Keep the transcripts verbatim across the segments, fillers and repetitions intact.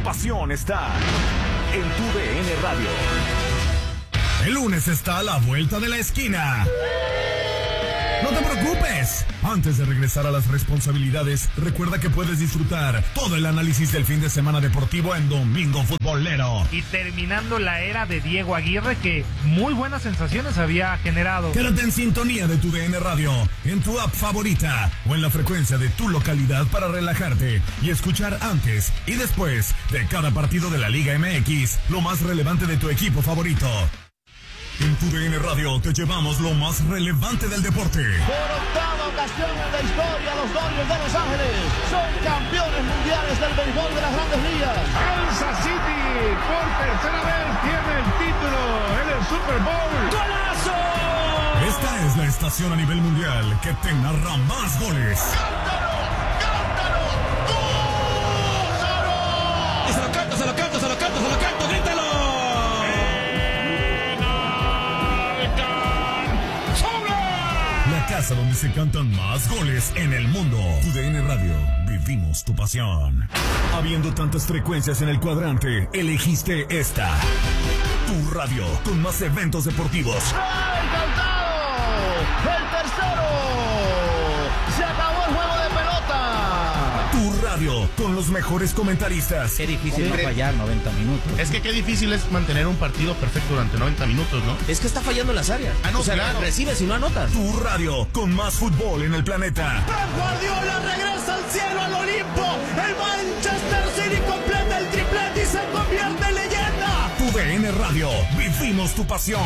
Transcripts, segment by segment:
pasión está en tu D N Radio. El lunes está a la vuelta de la esquina. No te preocupes. Antes de regresar a las responsabilidades, recuerda que puedes disfrutar todo el análisis del fin de semana deportivo en Domingo Futbolero. Y terminando la era de Diego Aguirre, que muy buenas sensaciones había generado. Quédate en sintonía de tu D N Radio, en tu app favorita o en la frecuencia de tu localidad para relajarte y escuchar antes y después de cada partido de la Liga M X lo más relevante de tu equipo favorito. En tu D N Radio te llevamos lo más relevante del deporte. Por octava ocasión en la historia, los Dodgers de Los Ángeles son campeones mundiales del béisbol de las Grandes Ligas. Kansas City por tercera vez tiene el título en el Super Bowl. ¡Golazo! Esta es la estación a nivel mundial que te narra más goles. ¡Cántalo! ¡Cántalo! ¡Gózalo! Y se lo canto, se lo canto, se lo canto, se lo canto, grítalo. La casa donde se cantan más goles en el mundo. Tu D N Radio, vivimos tu pasión. Habiendo tantas frecuencias en el cuadrante, elegiste esta. Tu radio, con más eventos deportivos. ¡Ay, cantado! ¡El tercero! ¡Se acabó el juego de pelota! Tu radio, con los mejores comentaristas. Qué difícil no fallar noventa minutos. Es que qué difícil es mantener un partido perfecto durante noventa minutos, ¿no? Es que está fallando las áreas. Ah, no, o sea, claro. recibes y no anotas. Tu radio, con más fútbol en el planeta. ¡Pep Guardiola regresa al cielo, al Olimpo! ¡El Manchester City completa el triplete y se convierte en leyenda! Tu D N Radio, vivimos tu pasión.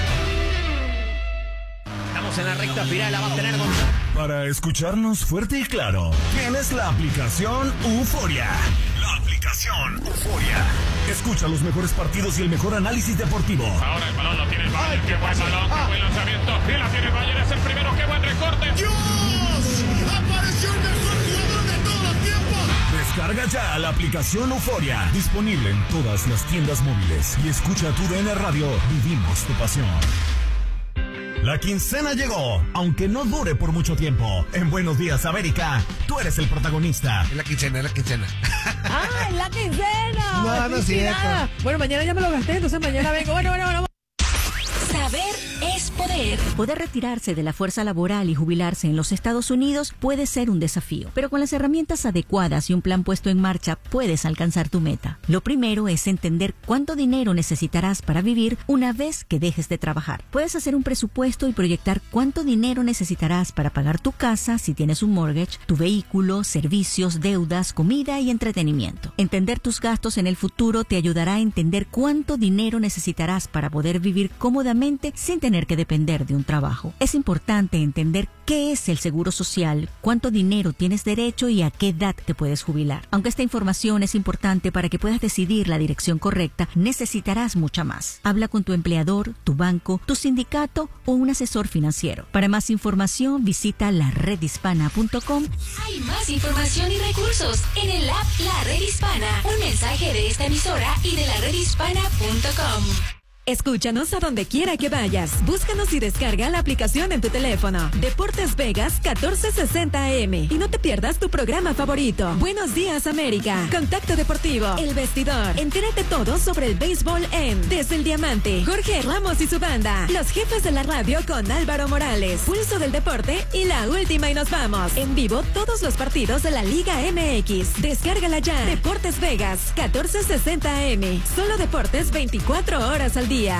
Estamos en la recta final, la va a tener con... Para escucharnos fuerte y claro, tienes la aplicación Euforia. La aplicación Euforia. Escucha los mejores partidos y el mejor análisis deportivo. Ahora el balón lo tiene el Bayern. Qué buen balón, qué buen lanzamiento. Y la tiene el Bayern, es el primero. Qué buen recorte. ¡Dios! ¡Apareció el mejor jugador de todos los tiempos! Descarga ya la aplicación Euforia. Disponible en todas las tiendas móviles. Y escucha tu D N Radio. Vivimos tu pasión. La quincena llegó, aunque no dure por mucho tiempo. En Buenos Días, América, tú eres el protagonista. Es la quincena, es la quincena. ¡Ah, es la quincena! No, no es cierto. Bueno, mañana ya me lo gasté, entonces mañana vengo. Bueno, bueno, bueno. Saber es poder. Poder retirarse de la fuerza laboral y jubilarse en los Estados Unidos puede ser un desafío, pero con las herramientas adecuadas y un plan puesto en marcha puedes alcanzar tu meta. Lo primero es entender cuánto dinero necesitarás para vivir una vez que dejes de trabajar. Puedes hacer un presupuesto y proyectar cuánto dinero necesitarás para pagar tu casa si tienes un mortgage, tu vehículo, servicios, deudas, comida y entretenimiento. Entender tus gastos en el futuro te ayudará a entender cuánto dinero necesitarás para poder vivir cómodamente sin tener que depender de un trabajo. Es importante entender qué es el seguro social, cuánto dinero tienes derecho y a qué edad te puedes jubilar. Aunque esta información es importante para que puedas decidir la dirección correcta, necesitarás mucha más. Habla con tu empleador, tu banco, tu sindicato o un asesor financiero. Para más información, visita la red hispana punto com. Hay más información y recursos en el app La Red Hispana. Un mensaje de esta emisora y de la red hispana punto com. Escúchanos a donde quiera que vayas. Búscanos y descarga la aplicación en tu teléfono. Deportes Vegas catorce sesenta A M. Y no te pierdas tu programa favorito. Buenos Días, América. Contacto Deportivo. El Vestidor. Entérate todo sobre el béisbol en Desde el Diamante. Jorge Ramos y su banda. Los jefes de la radio con Álvaro Morales. Pulso del Deporte y la última y nos vamos. En vivo todos los partidos de la Liga M X. Descárgala ya. Deportes Vegas catorce sesenta A M. Solo deportes veinticuatro horas al día.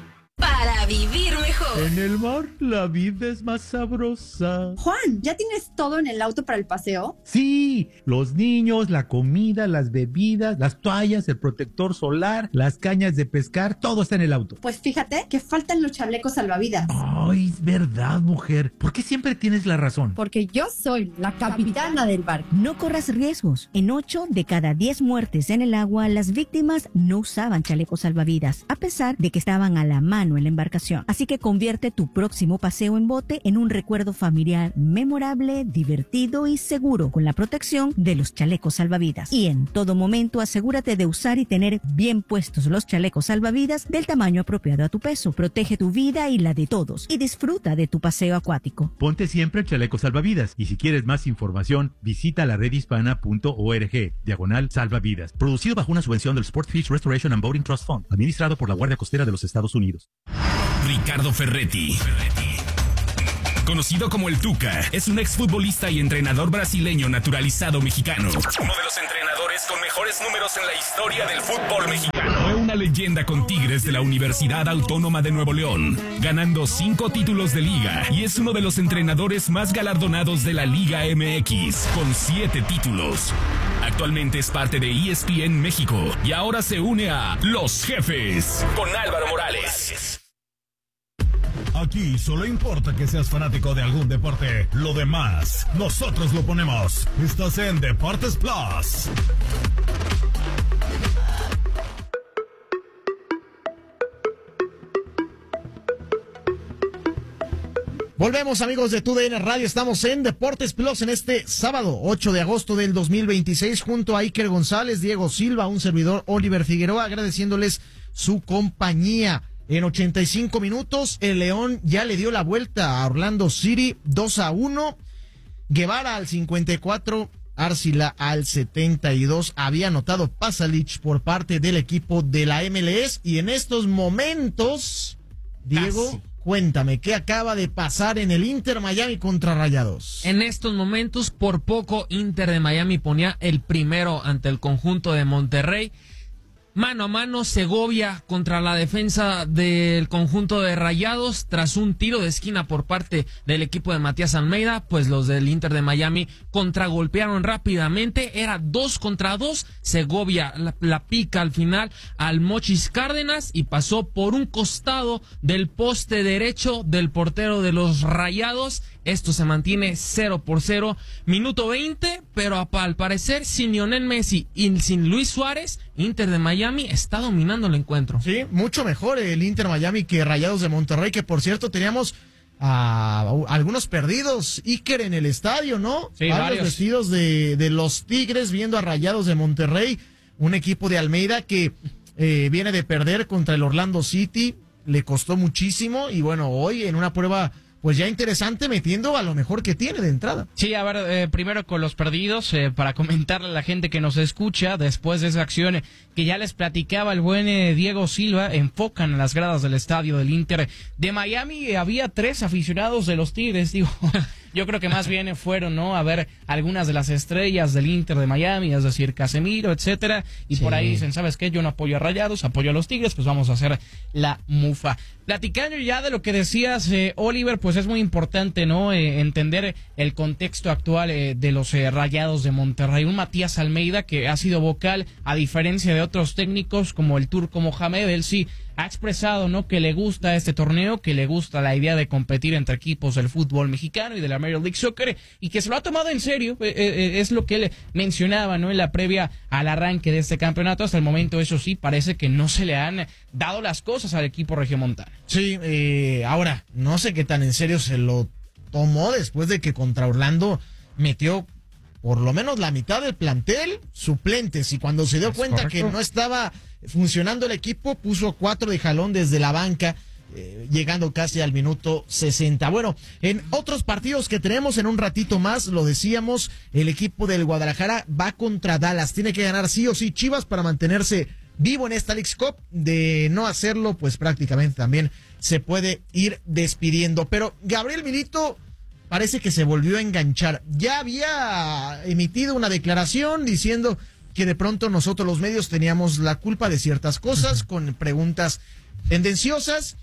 Para vivir mejor. En el mar la vida es más sabrosa. Juan, ¿ya tienes todo en el auto para el paseo? Sí, los niños, la comida, las bebidas, las toallas, el protector solar, las cañas de pescar, todo está en el auto. Pues fíjate que faltan los chalecos salvavidas. Ay, es verdad, mujer. ¿Por qué siempre tienes la razón? Porque yo soy la capitana del barco. No corras riesgos. En ocho de cada diez muertes en el agua, las víctimas no usaban chalecos salvavidas, a pesar de que estaban a la mano mano en la embarcación. Así que convierte tu próximo paseo en bote en un recuerdo familiar memorable, divertido y seguro, con la protección de los chalecos salvavidas. Y en todo momento asegúrate de usar y tener bien puestos los chalecos salvavidas del tamaño apropiado a tu peso. Protege tu vida y la de todos y disfruta de tu paseo acuático. Ponte siempre el chaleco salvavidas y si quieres más información, visita la red hispana punto org, diagonal salvavidas. Producido bajo una subvención del Sport Fish Restoration and Boating Trust Fund, administrado por la Guardia Costera de los Estados Unidos. Ricardo Ferretti, conocido como el Tuca, es un exfutbolista y entrenador brasileño naturalizado mexicano. Uno de los entrenadores con mejores números en la historia del fútbol mexicano. Fue una leyenda con Tigres de la Universidad Autónoma de Nuevo León, ganando cinco títulos de liga, y es uno de los entrenadores más galardonados de la Liga M X, con siete títulos. Actualmente es parte de E S P N México y ahora se une a Los Jefes con Álvaro Morales. Aquí solo importa que seas fanático de algún deporte. Lo demás, nosotros lo ponemos. Estás en Deportes Plus. Volvemos, amigos de T U D N Radio, estamos en Deportes Plus en este sábado ocho de agosto del dos mil veintiséis junto a Iker González, Diego Silva, un servidor Oliver Figueroa, agradeciéndoles su compañía. En ochenta y cinco minutos, el León ya le dio la vuelta a Orlando City, dos a uno. Guevara al cincuenta y cuatro, Arcila al setenta y dos. Había anotado Pasalic por parte del equipo de la M L S. Y en estos momentos, Diego, Casi. cuéntame, ¿qué acaba de pasar en el Inter Miami contra Rayados? En estos momentos, por poco, Inter de Miami ponía el primero ante el conjunto de Monterrey. Mano a mano, Segovia contra la defensa del conjunto de Rayados, tras un tiro de esquina por parte del equipo de Matías Almeida, pues los del Inter de Miami contragolpearon rápidamente, era dos contra dos, Segovia la, la pica al final al Mochis Cárdenas y pasó por un costado del poste derecho del portero de los Rayados. Esto se mantiene cero por cero, minuto veinte, pero al parecer sin Lionel Messi y sin Luis Suárez, Inter de Miami está dominando el encuentro. Sí, mucho mejor el Inter Miami que Rayados de Monterrey, que por cierto teníamos a, a algunos perdidos, Iker, en el estadio, ¿no? Sí, varios, varios vestidos de, de los Tigres viendo a Rayados de Monterrey, un equipo de Almeida que eh, viene de perder contra el Orlando City, le costó muchísimo y bueno, hoy en una prueba pues ya interesante, metiendo a lo mejor que tiene de entrada. Sí, a ver, eh, primero con los perdidos, eh, para comentarle a la gente que nos escucha, después de esa acción que ya les platicaba el buen eh, Diego Silva, enfocan en las gradas del estadio del Inter de Miami, eh, había tres aficionados de los Tigres, digo, yo creo que más bien fueron, ¿no?, a ver algunas de las estrellas del Inter de Miami, es decir, Casemiro, etcétera, y sí. Por ahí dicen, ¿sabes qué? Yo no apoyo a Rayados, apoyo a los Tigres, pues vamos a hacer la mufa. Platicando ya de lo que decías, eh, Oliver, pues es muy importante, ¿no?, eh, entender el contexto actual eh, de los eh, Rayados de Monterrey. Un Matías Almeida que ha sido vocal, a diferencia de otros técnicos como el turco Mohamed, él sí ha expresado, ¿no?, que le gusta este torneo, que le gusta la idea de competir entre equipos del fútbol mexicano y de la Major League Soccer, y que se lo ha tomado en serio, eh, eh, es lo que él mencionaba, ¿no?, en la previa al arranque de este campeonato. Hasta el momento, eso sí, parece que no se le han dado las cosas al equipo regiomontano. Sí, eh, ahora, no sé qué tan en serio se lo tomó después de que contra Orlando metió por lo menos la mitad del plantel suplentes, y cuando se dio es cuenta correcto. que no estaba funcionando el equipo, puso cuatro de jalón desde la banca, eh, llegando casi al minuto sesenta. Bueno, en otros partidos que tenemos en un ratito más, lo decíamos, el equipo del Guadalajara va contra Dallas, tiene que ganar sí o sí Chivas para mantenerse vivo en esta Leagues Cup. De no hacerlo, pues prácticamente también se puede ir despidiendo. Pero Gabriel Milito parece que se volvió a enganchar. Ya había emitido una declaración diciendo que de pronto nosotros los medios teníamos la culpa de ciertas cosas, con preguntas tendenciosas.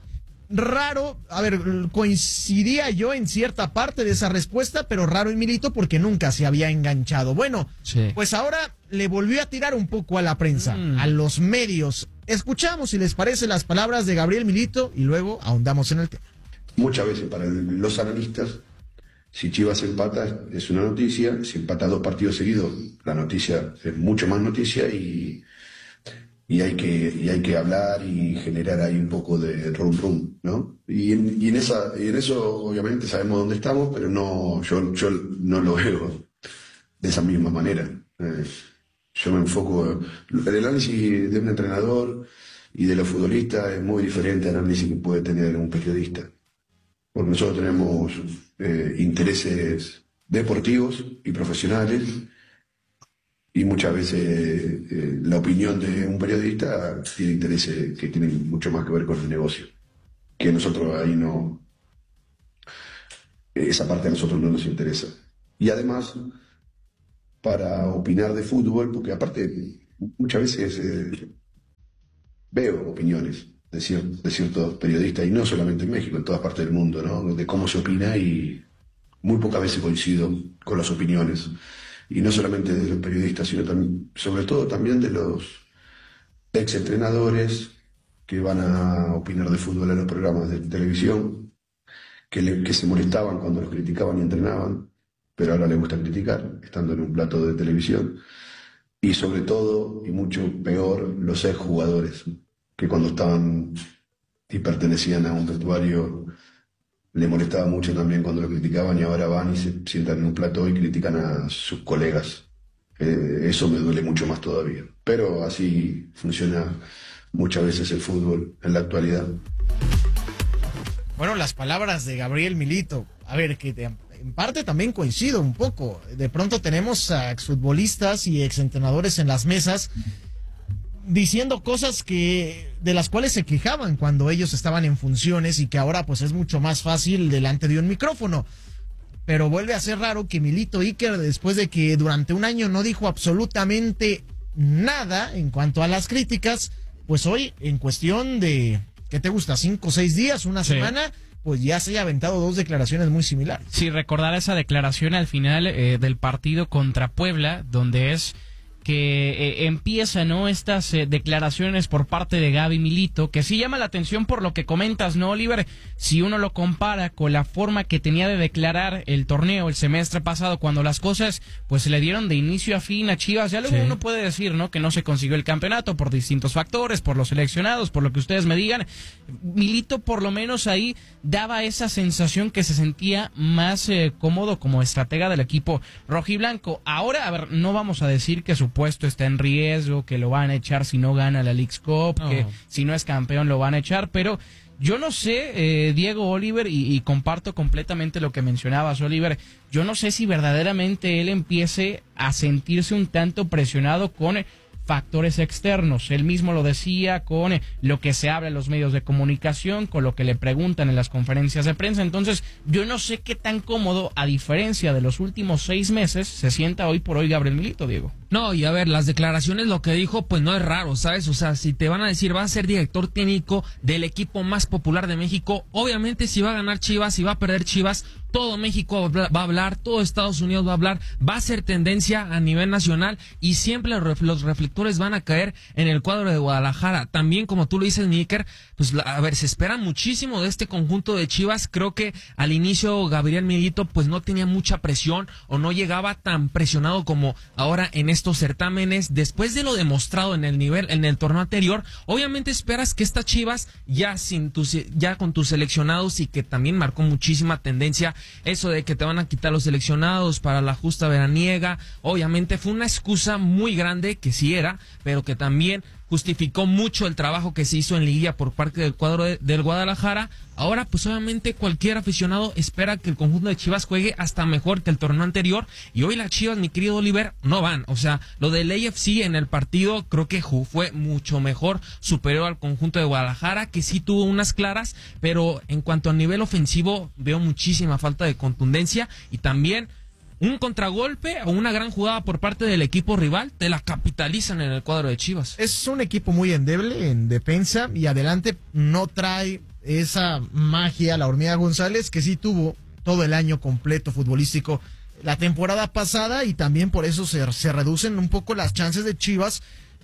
Raro, a ver, coincidía yo en cierta parte de esa respuesta, pero raro en Milito porque nunca se había enganchado. Bueno, sí. Pues ahora le volvió a tirar un poco a la prensa, mm. a los medios. Escuchamos, si les parece, las palabras de Gabriel Milito y luego ahondamos en el tema. Muchas veces para los analistas, si Chivas empata es una noticia, si empata dos partidos seguidos, la noticia es mucho más noticia, y y hay que y hay que hablar y generar ahí un poco de rum rum, ¿no? Y en, y en esa y en eso obviamente sabemos dónde estamos, pero no yo yo no lo veo de esa misma manera. Eh, yo me enfoco el análisis de un entrenador y de los futbolistas es muy diferente al análisis que puede tener un periodista, porque nosotros tenemos eh, intereses deportivos y profesionales. Y muchas veces eh, la opinión de un periodista tiene intereses que tienen mucho más que ver con el negocio. Que nosotros ahí no... Esa parte a nosotros no nos interesa. Y además, para opinar de fútbol, porque aparte muchas veces eh, veo opiniones de, cier de ciertos periodistas, y no solamente en México, en todas partes del mundo, ¿no? De cómo se opina, y muy pocas veces coincido con las opiniones. Y no solamente de los periodistas, sino también, sobre todo también de los ex-entrenadores que van a opinar de fútbol en los programas de televisión, que, le, que se molestaban cuando los criticaban y entrenaban, pero ahora les gusta criticar, estando en un plato de televisión. Y sobre todo, y mucho peor, los ex-jugadores, que cuando estaban y pertenecían a un vestuario, le molestaba mucho también cuando lo criticaban, y ahora van y se sientan en un plató y critican a sus colegas. Eh, eso me duele mucho más todavía. Pero así funciona muchas veces el fútbol en la actualidad. Bueno, las palabras de Gabriel Milito, a ver, que de, en parte también coincido un poco. De pronto tenemos a exfutbolistas y exentrenadores en las mesas diciendo cosas que de las cuales se quejaban cuando ellos estaban en funciones, y que ahora pues es mucho más fácil delante de un micrófono. Pero vuelve a ser raro que Milito Iker, después de que durante un año no dijo absolutamente nada en cuanto a las críticas, pues hoy en cuestión de, ¿qué te gusta? ¿Cinco o seis días? ¿Una sí. semana? Pues ya se haya aventado dos declaraciones muy similares. Sí, recordar esa declaración al final eh, del partido contra Puebla, donde es que eh, empieza, ¿no?, estas eh, declaraciones por parte de Gaby Milito, que sí llama la atención por lo que comentas, ¿no, Oliver? Si uno lo compara con la forma que tenía de declarar el torneo el semestre pasado, cuando las cosas pues se le dieron de inicio a fin a Chivas, ya luego sí. uno puede decir, ¿no?, que no se consiguió el campeonato por distintos factores, por los seleccionados, por lo que ustedes me digan. Milito por lo menos ahí daba esa sensación que se sentía más eh, cómodo como estratega del equipo rojiblanco. Ahora, a ver, no vamos a decir que su puesto está en riesgo, que lo van a echar si no gana la Leagues Cup, no. que si no es campeón lo van a echar, pero yo no sé, eh, Diego, Oliver, y, y comparto completamente lo que mencionabas, Oliver, yo no sé si verdaderamente él empiece a sentirse un tanto presionado con factores externos. Él mismo lo decía, con lo que se habla en los medios de comunicación, con lo que le preguntan en las conferencias de prensa. Entonces, yo no sé qué tan cómodo, a diferencia de los últimos seis meses, se sienta hoy por hoy Gabriel Milito, Diego. No, y a ver, las declaraciones, lo que dijo, pues no es raro, ¿sabes? O sea, si te van a decir, va a ser director técnico del equipo más popular de México, obviamente si va a ganar Chivas, si va a perder Chivas, todo México va a hablar, todo Estados Unidos va a hablar, va a ser tendencia a nivel nacional, y siempre los reflectores van a caer en el cuadro de Guadalajara. También, como tú lo dices, Níker, pues a ver, se espera muchísimo de este conjunto de Chivas. Creo que al inicio Gabriel Milito pues no tenía mucha presión, o no llegaba tan presionado como ahora en estos certámenes. Después de lo demostrado en el nivel, en el torneo anterior, obviamente esperas que estas Chivas, ya sin tus, ya con tus seleccionados, y que también marcó muchísima tendencia eso de que te van a quitar los seleccionados para la justa veraniega, obviamente fue una excusa muy grande, que sí era, pero que también justificó mucho el trabajo que se hizo en liguilla por parte del cuadro de, del Guadalajara. Ahora, pues obviamente cualquier aficionado espera que el conjunto de Chivas juegue hasta mejor que el torneo anterior, y hoy las Chivas, mi querido Oliver, no van. O sea, lo del A F C en el partido creo que fue mucho mejor, superior al conjunto de Guadalajara, que sí tuvo unas claras, pero en cuanto a nivel ofensivo veo muchísima falta de contundencia, y también un contragolpe o una gran jugada por parte del equipo rival te la capitalizan en el cuadro de Chivas. Es un equipo muy endeble en defensa, y adelante no trae esa magia la Hormiga González, que sí tuvo todo el año completo futbolístico la temporada pasada, y también por eso se, se reducen un poco las chances de Chivas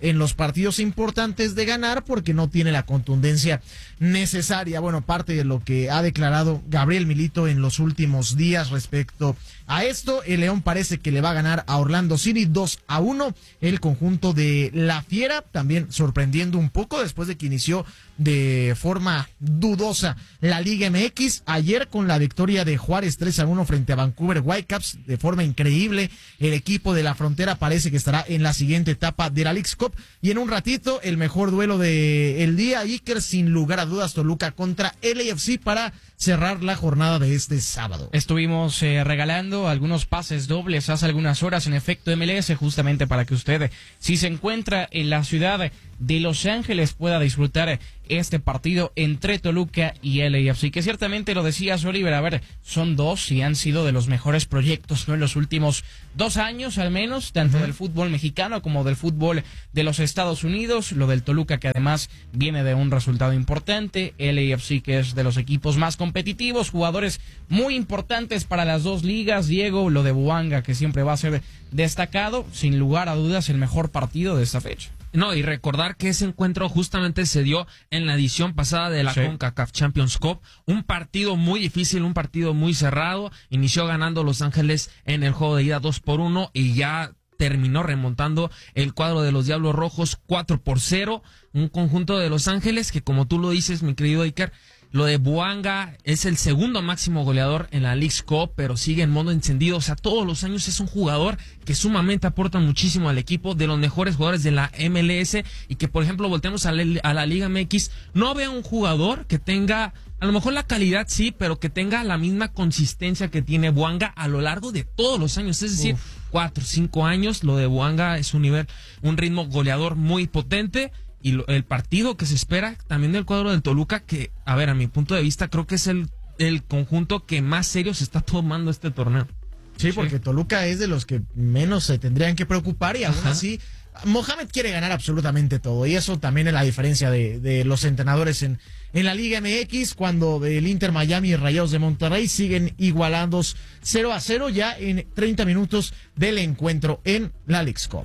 en los partidos importantes de ganar porque no tiene la contundencia necesaria. Bueno, parte de lo que ha declarado Gabriel Milito en los últimos días respecto a esto, el León parece que le va a ganar a Orlando City dos a uno, el conjunto de La Fiera, también sorprendiendo un poco después de que inició de forma dudosa la Liga M X, ayer con la victoria de Juárez tres a uno frente a Vancouver Whitecaps, de forma increíble, el equipo de la Frontera parece que estará en la siguiente etapa de la Leagues Cup, y en un ratito el mejor duelo del día, Iker, sin lugar a dudas, Toluca contra L A F C para cerrar la jornada de este sábado. Estuvimos eh, regalando algunos pases dobles hace algunas horas en Efecto M L S, justamente para que usted, si se encuentra en la ciudad de Los Ángeles, pueda disfrutar este partido entre Toluca y L A F C, que ciertamente lo decías, Oliver, a ver, son dos y han sido de los mejores proyectos, ¿no?, en los últimos dos años al menos, tanto uh-huh. del fútbol mexicano como del fútbol de los Estados Unidos. Lo del Toluca, que además viene de un resultado importante, L A F C, que es de los equipos más competitivos, jugadores muy importantes para las dos ligas, Diego, lo de Buanga, que siempre va a ser destacado, sin lugar a dudas el mejor partido de esta fecha. No, y recordar que ese encuentro justamente se dio en la edición pasada de la sí. CONCACAF Champions Cup, un partido muy difícil, un partido muy cerrado, inició ganando Los Ángeles en el juego de ida dos por uno y ya terminó remontando el cuadro de los Diablos Rojos cuatro por cero, un conjunto de Los Ángeles que, como tú lo dices, mi querido Iker, lo de Buanga es el segundo máximo goleador en la Leagues Cup, pero sigue en modo encendido. O sea, todos los años es un jugador que sumamente aporta muchísimo al equipo, de los mejores jugadores de la M L S, y que, por ejemplo, voltemos a la, a la Liga M X, no veo un jugador que tenga, a lo mejor la calidad sí, pero que tenga la misma consistencia que tiene Buanga a lo largo de todos los años. Es decir, Uf. cuatro, cinco años, lo de Buanga es un nivel, un ritmo goleador muy potente. Y lo, el partido que se espera también del cuadro del Toluca, que, a ver, a mi punto de vista, creo que es el, el conjunto que más serio se está tomando este torneo. Sí, sí, porque Toluca es de los que menos se tendrían que preocupar, y aún Ajá. así Mohamed quiere ganar absolutamente todo, y eso también es la diferencia de, de los entrenadores en, en la Liga M X, cuando el Inter Miami y Rayados de Monterrey siguen igualando cero a cero ya en treinta minutos del encuentro en la Leagues Cup.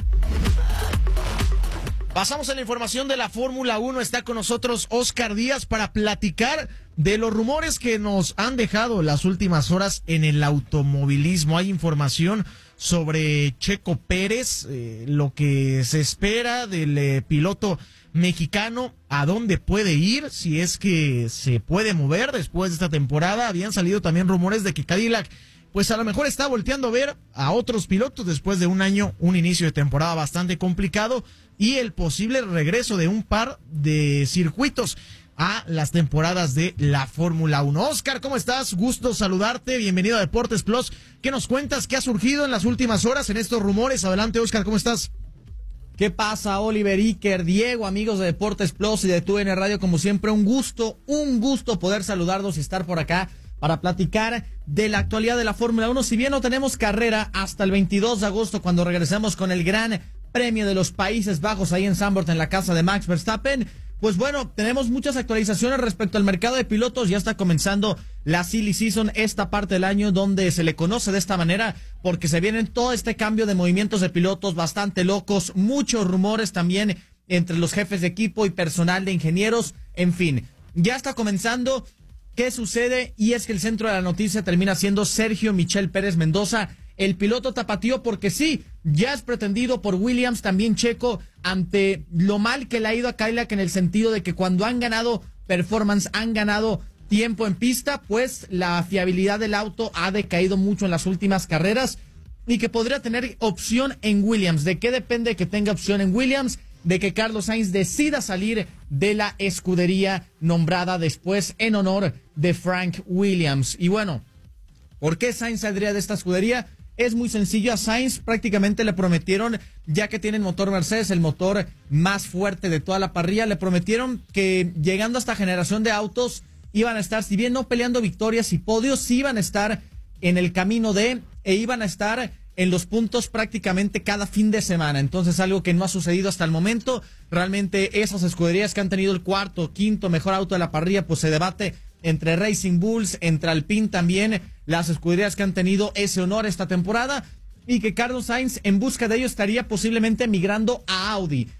Pasamos a la información de la Fórmula uno. Está con nosotros Oscar Díaz para platicar de los rumores que nos han dejado las últimas horas en el automovilismo. Hay información sobre Checo Pérez, eh, lo que se espera del eh, piloto mexicano, a dónde puede ir, si es que se puede mover después de esta temporada. Habían salido también rumores de que Cadillac, pues a lo mejor está volteando a ver a otros pilotos después de un año, un inicio de temporada bastante complicado, y el posible regreso de un par de circuitos a las temporadas de la Fórmula uno. Oscar, ¿cómo estás? Gusto saludarte, bienvenido a Deportes Plus. ¿Qué nos cuentas? ¿Qué ha surgido en las últimas horas en estos rumores? Adelante, Oscar, ¿cómo estás? ¿Qué pasa, Oliver, Iker, Diego, amigos de Deportes Plus y de Tu V N Radio? Como siempre, un gusto, un gusto poder saludarlos y estar por acá para platicar de la actualidad de la Fórmula uno. Si bien no tenemos carrera hasta el veintidós de agosto, cuando regresemos con el Gran Premio de los Países Bajos ahí en Zandvoort, en la casa de Max Verstappen, pues bueno, tenemos muchas actualizaciones respecto al mercado de pilotos. Ya está comenzando la Silly Season, esta parte del año donde se le conoce de esta manera, porque se vienen todo este cambio de movimientos de pilotos bastante locos, muchos rumores también entre los jefes de equipo y personal de ingenieros, en fin, ya está comenzando. ¿Qué sucede? Y es que el centro de la noticia termina siendo Sergio Michel Pérez Mendoza, el piloto tapatío, porque sí, ya es pretendido por Williams, también Checo, ante lo mal que le ha ido a Cadillac, en el sentido de que cuando han ganado performance, han ganado tiempo en pista, pues la fiabilidad del auto ha decaído mucho en las últimas carreras, y que podría tener opción en Williams. ¿De qué depende que tenga opción en Williams? De que Carlos Sainz decida salir de la escudería nombrada después en honor de Frank Williams. Y bueno, ¿por qué Sainz saldría de esta escudería? Es muy sencillo. A Sainz prácticamente le prometieron, ya que tienen motor Mercedes, el motor más fuerte de toda la parrilla, le prometieron que llegando a esta generación de autos iban a estar, si bien no peleando victorias y podios, sí iban a estar en el camino de, e iban a estar en los puntos prácticamente cada fin de semana. Entonces, algo que no ha sucedido hasta el momento. Realmente esas escuderías que han tenido el cuarto, quinto mejor auto de la parrilla, pues se debate entre Racing Bulls, entre Alpine también, las escuderías que han tenido ese honor esta temporada, y que Carlos Sainz, en busca de ello, estaría posiblemente migrando a Audi.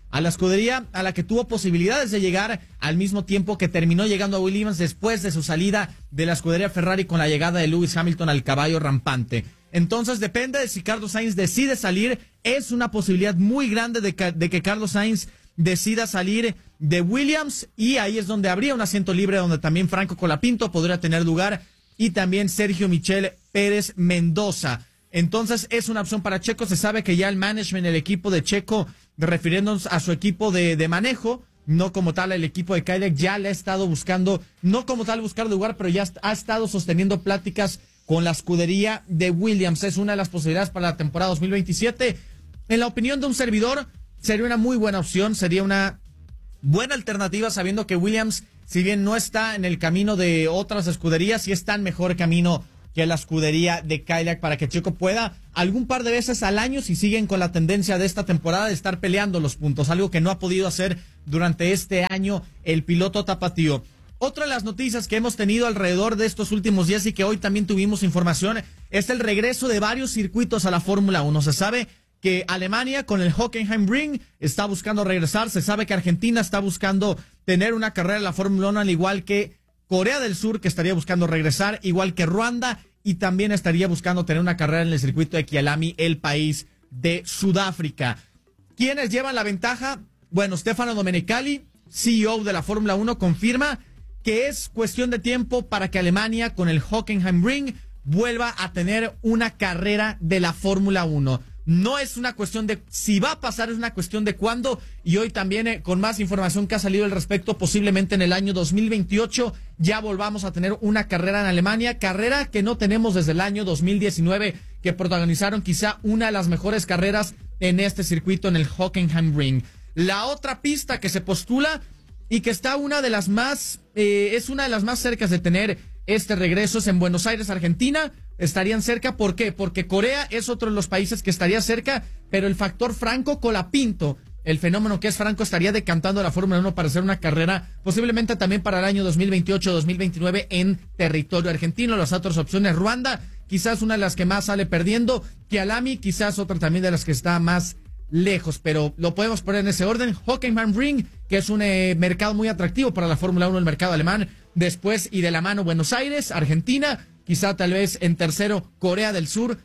a la escudería a la que tuvo posibilidades de llegar al mismo tiempo que terminó llegando a Williams después de su salida de la escudería Ferrari con la llegada de Lewis Hamilton al caballo rampante. Entonces depende de si Carlos Sainz decide salir. Es una posibilidad muy grande de que, de que Carlos Sainz decida salir de Williams, y ahí es donde habría un asiento libre donde también Franco Colapinto podría tener lugar y también Sergio Michel Pérez Mendoza. Entonces es una opción para Checo. Se sabe que ya el management, el equipo de Checo, refiriéndonos a su equipo de, de manejo, no como tal el equipo de Cadillac, ya le ha estado buscando, no como tal buscar lugar, pero ya ha estado sosteniendo pláticas con la escudería de Williams. Es una de las posibilidades para la temporada dos mil veintisiete. En la opinión de un servidor, sería una muy buena opción, sería una buena alternativa, sabiendo que Williams, si bien no está en el camino de otras escuderías, sí está en mejor camino que la escudería de Cadillac, para que Checo pueda algún par de veces al año, si siguen con la tendencia de esta temporada, de estar peleando los puntos, algo que no ha podido hacer durante este año el piloto tapatío. Otra de las noticias que hemos tenido alrededor de estos últimos días y que hoy también tuvimos información es el regreso de varios circuitos a la Fórmula uno. Se sabe que Alemania con el Hockenheimring está buscando regresar. Se sabe que Argentina está buscando tener una carrera en la Fórmula uno, al igual que Corea del Sur, que estaría buscando regresar, igual que Ruanda, y también estaría buscando tener una carrera en el circuito de Kyalami, el país de Sudáfrica. ¿Quiénes llevan la ventaja? Bueno, Stefano Domenicali, C E O de la Fórmula uno, confirma que es cuestión de tiempo para que Alemania con el Hockenheimring vuelva a tener una carrera de la Fórmula uno. No es una cuestión de si va a pasar, es una cuestión de cuándo. Y hoy también, eh, con más información que ha salido al respecto, posiblemente en el año dos mil veintiocho ya volvamos a tener una carrera en Alemania, carrera que no tenemos desde el año dos mil diecinueve, que protagonizaron quizá una de las mejores carreras en este circuito, en el Hockenheimring. La otra pista que se postula y que está una de las más, eh, es una de las más cercas de tener este regreso, es en Buenos Aires, Argentina. Estarían cerca, ¿por qué? Porque Corea es otro de los países que estaría cerca, pero el factor Franco Colapinto, el fenómeno que es Franco, estaría decantando a la Fórmula uno para hacer una carrera posiblemente también para el año dos mil veintiocho dos mil veintinueve en territorio argentino. Las otras opciones, Ruanda, quizás una de las que más sale perdiendo, Kyalami, quizás otra también de las que está más lejos, pero lo podemos poner en ese orden. Hockenheimring, que es un eh, mercado muy atractivo para la Fórmula uno, el mercado alemán. Después, y de la mano, Buenos Aires, Argentina, quizá tal vez en tercero Corea del Sur,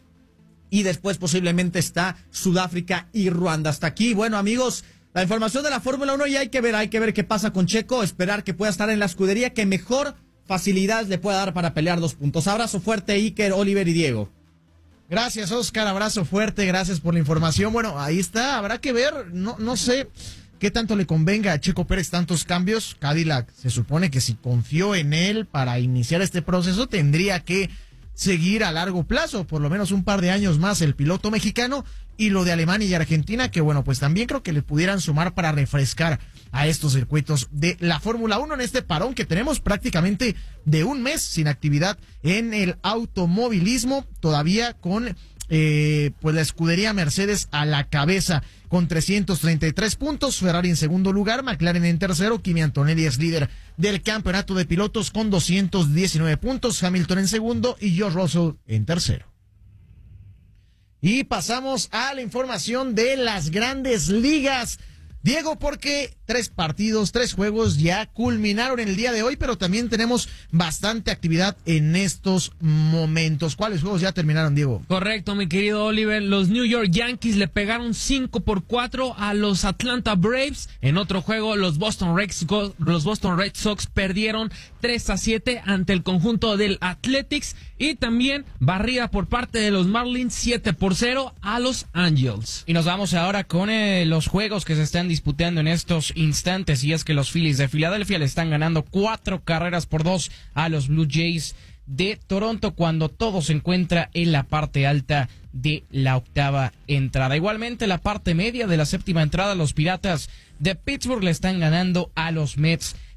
y después posiblemente está Sudáfrica y Ruanda. Hasta aquí, bueno amigos, la información de la Fórmula uno, y hay que ver, hay que ver qué pasa con Checo, esperar que pueda estar en la escudería que mejor facilidades le pueda dar para pelear dos puntos. Abrazo fuerte, Iker, Oliver y Diego. Gracias, Oscar, abrazo fuerte, gracias por la información. Bueno, ahí está, habrá que ver, no, no sé qué tanto le convenga a Checo Pérez tantos cambios. Cadillac se supone que si confió en él para iniciar este proceso, tendría que seguir a largo plazo, por lo menos un par de años más, el piloto mexicano. Y lo de Alemania y Argentina, que bueno, pues también creo que le pudieran sumar para refrescar a estos circuitos de la Fórmula uno en este parón que tenemos prácticamente de un mes sin actividad en el automovilismo, todavía con eh, pues la escudería Mercedes a la cabeza con trescientos treinta y tres puntos, Ferrari en segundo lugar, McLaren en tercero, Kimi Antonelli es líder del campeonato de pilotos con doscientos diecinueve puntos, Hamilton en segundo y George Russell en tercero. Y pasamos a la información de las grandes ligas. Diego, porque tres partidos, tres juegos ya culminaron el día de hoy, pero también tenemos bastante actividad en estos momentos. ¿Cuáles juegos ya terminaron, Diego? Correcto, mi querido Oliver. Los New York Yankees le pegaron cinco por cuatro a los Atlanta Braves. En otro juego, los Boston Red Sox, los Boston Red Sox perdieron tres a siete ante el conjunto del Athletics. Y también barrida por parte de los Marlins, siete por cero a los Angels. Y nos vamos ahora con eh, los juegos que se están disputando en estos instantes, y es que los Phillies de Filadelfia le están ganando cuatro carreras por dos a los Blue Jays de Toronto, cuando todo se encuentra en la parte alta de la octava entrada. Igualmente, la parte media de la séptima entrada, los Piratas de Pittsburgh le están ganando a los Mets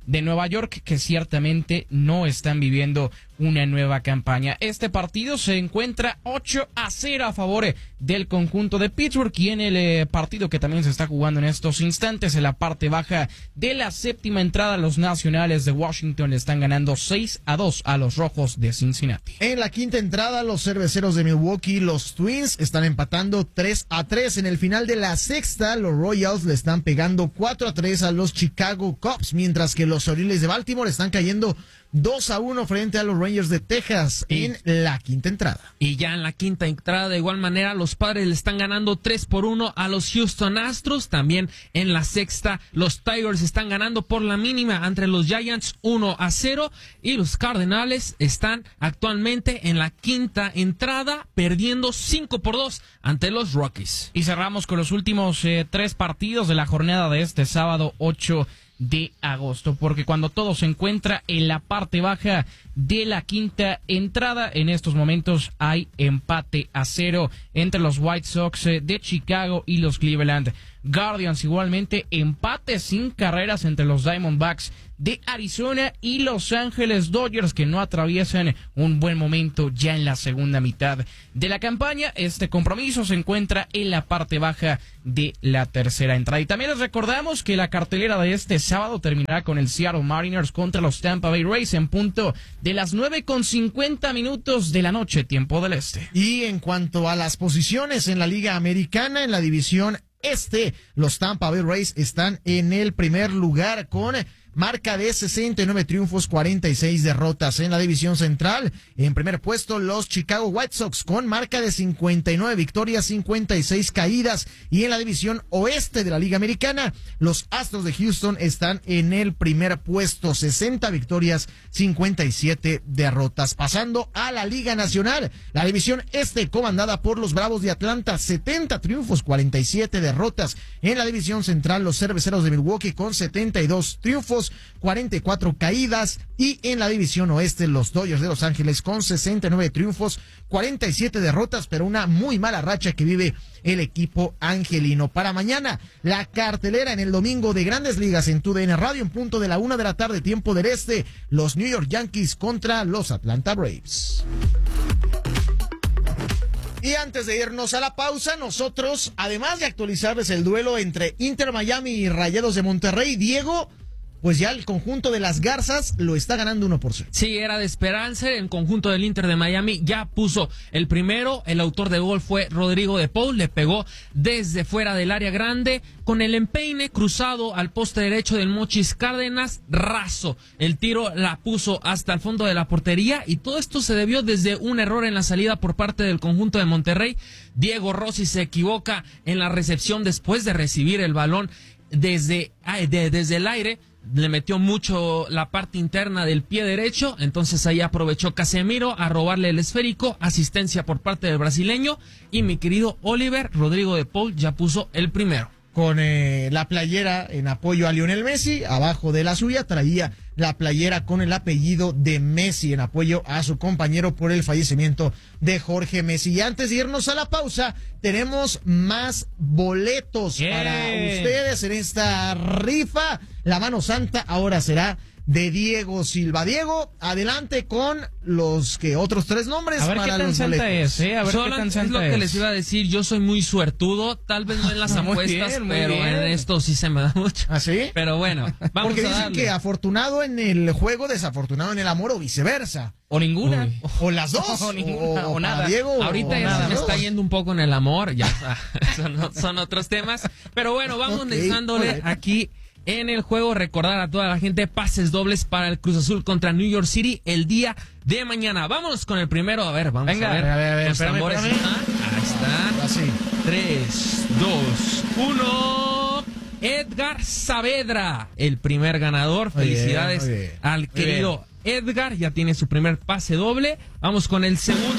de Nueva York, que ciertamente no están viviendo una nueva campaña. Este partido se encuentra ocho a cero a favor del conjunto de Pittsburgh, y en el eh, partido que también se está jugando en estos instantes, en la parte baja de la séptima entrada, los Nacionales de Washington le están ganando seis a dos a los Rojos de Cincinnati. En la quinta entrada, los Cerveceros de Milwaukee, los Twins, están empatando tres a tres. En el final de la sexta, los Royals le están pegando cuatro a tres a los Chicago Cubs, mientras que los Orioles de Baltimore están cayendo dos a uno frente a los Rangers de Texas en la quinta entrada. Y ya en la quinta entrada, de igual manera, los Padres le están ganando tres por uno a los Houston Astros. También en la sexta, los Tigers están ganando por la mínima ante los Giants uno a cero. Y los Cardenales están actualmente en la quinta entrada, perdiendo cinco por dos ante los Rockies. Y cerramos con los últimos eh, tres partidos de la jornada de este sábado ocho de agosto, porque cuando todo se encuentra en la parte baja de la quinta entrada, en estos momentos hay empate a cero entre los White Sox de Chicago y los Cleveland Guardians. Igualmente empate sin carreras entre los Diamondbacks de Arizona y Los Ángeles Dodgers, que no atraviesan un buen momento ya en la segunda mitad de la campaña. Este compromiso se encuentra en la parte baja de la tercera entrada. Y también les recordamos que la cartelera de este sábado terminará con el Seattle Mariners contra los Tampa Bay Rays en punto de las nueve con cincuenta minutos de la noche, tiempo del este. Y en cuanto a las posiciones en la Liga Americana, en la división este, los Tampa Bay Rays están en el primer lugar con marca de sesenta y nueve triunfos, cuarenta y seis derrotas. En la división central, en primer puesto, los Chicago White Sox con marca de cincuenta y nueve victorias, cincuenta y seis caídas. Y en la división oeste de la Liga Americana, los Astros de Houston están en el primer puesto, sesenta victorias, cincuenta y siete derrotas. Pasando a la Liga Nacional, la división este comandada por los Bravos de Atlanta, setenta triunfos, cuarenta y siete derrotas. En la división central, los Cerveceros de Milwaukee con setenta y dos triunfos, cuarenta y cuatro caídas. Y en la división oeste, los Dodgers de Los Ángeles con sesenta y nueve triunfos, cuarenta y siete derrotas, pero una muy mala racha que vive el equipo angelino. Para mañana, la cartelera en el domingo de Grandes Ligas en tu D N Radio en punto de la una de la tarde, tiempo del este, los New York Yankees contra los Atlanta Braves. Y antes de irnos a la pausa, nosotros, además de actualizarles el duelo entre Inter Miami y Rayados de Monterrey, Diego, pues ya el conjunto de las Garzas lo está ganando uno por cero. Sí, era de esperarse. El conjunto del Inter de Miami ya puso el primero. El autor de gol fue Rodrigo de Paul. Le pegó desde fuera del área grande con el empeine cruzado al poste derecho del Mochis Cárdenas. Raso. El tiro la puso hasta el fondo de la portería, y todo esto se debió desde un error en la salida por parte del conjunto de Monterrey. Diego Rossi se equivoca en la recepción después de recibir el balón desde, de, desde el aire. Le metió mucho la parte interna del pie derecho, entonces ahí aprovechó Casemiro a robarle el esférico, asistencia por parte del brasileño, y mi querido Oliver, Rodrigo de Paul ya puso el primero. Con eh, la playera en apoyo a Lionel Messi, abajo de la suya traía la playera con el apellido de Messi en apoyo a su compañero por el fallecimiento de Jorge Messi. Y antes de irnos a la pausa, tenemos más boletos yeah. para ustedes en esta rifa. La mano santa ahora será de Diego Silva. Diego, adelante con los que otros tres nombres a ver para qué tan los santa boletos. Es, ¿eh? A ver Solo qué tan es santa lo es. que les iba a decir. Yo soy muy suertudo, tal vez no en las Muy apuestas, bien, muy pero bien. en esto sí se me da mucho. ¿Ah, sí? Pero bueno, vamos Porque a dicen darle. que afortunado en el juego, desafortunado en el amor, o viceversa. O ninguna. Uy. O las dos. O ninguna, o para nada. Diego, Ahorita o ya nada. se me está yendo un poco en el amor, ya son, son otros temas. Pero bueno, vamos Ok, dejándole ok. aquí en el juego. Recordar a toda la gente, pases dobles para el Cruz Azul contra New York City el día de mañana. Vámonos con el primero, a ver, vamos Venga, a ver. a ver, a ver, Los espérame, tambores. espérame. Ah, ahí está. Así. tres, dos, uno. Edgar Saavedra, el primer ganador. Muy bien, Felicidades muy bien. al Muy querido Edgar, ya tiene su primer pase doble. Vamos con el segundo.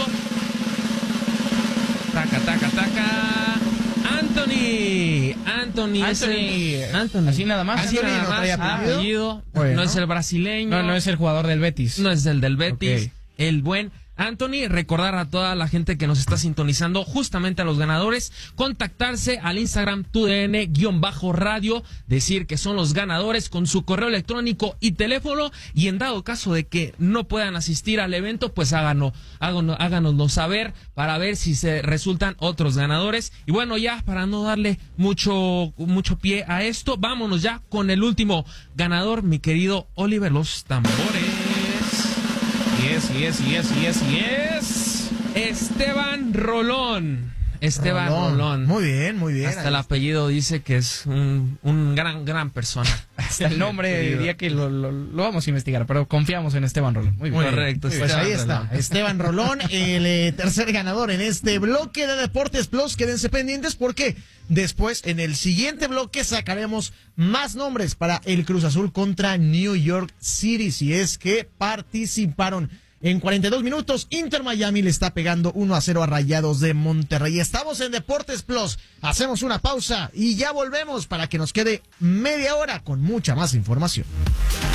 Taca, taca, taca. Anthony. Anthony. es Anthony. el- Anthony. Así nada más. Así Anthony nada no más. trae Ah, apellido. apellido. Bueno. No es el brasileño. No, no es el jugador del Betis. No es el del Betis. Ok. El buen Anthony, recordar a toda la gente que nos está sintonizando, justamente a los ganadores, contactarse al Instagram tu D N-radio, decir que son los ganadores con su correo electrónico y teléfono, y en dado caso de que no puedan asistir al evento, pues háganos, háganos, háganoslo saber para ver si se resultan otros ganadores. Y bueno, ya para no darle mucho, mucho pie a esto, vámonos ya con el último ganador, mi querido Oliver, los tambores. Yes, yes, yes, yes, yes. Esteban Rolón. Esteban Rolón. Rolón. Muy bien, muy bien. Hasta ahí el apellido dice que es un, un gran, gran persona. Hasta el nombre diría que lo, lo, lo vamos a investigar, pero confiamos en Esteban Rolón. Muy bien. Correcto. Muy bien. Pues ahí está, Rolón. Esteban Rolón, el eh, tercer ganador en este bloque de Deportes Plus. Quédense pendientes porque después, en el siguiente bloque, sacaremos más nombres para el Cruz Azul contra New York City, si es que participaron. En cuarenta y dos minutos, Inter Miami le está pegando uno a cero a Rayados de Monterrey. Estamos en Deportes Plus. Hacemos una pausa y ya volvemos para que nos quede media hora con mucha más información.